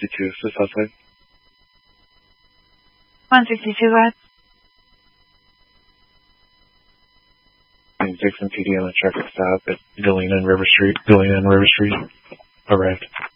162, so Southside. 162, go ahead. And Dixon PD on a traffic stop at Galena and River Street. Arrived.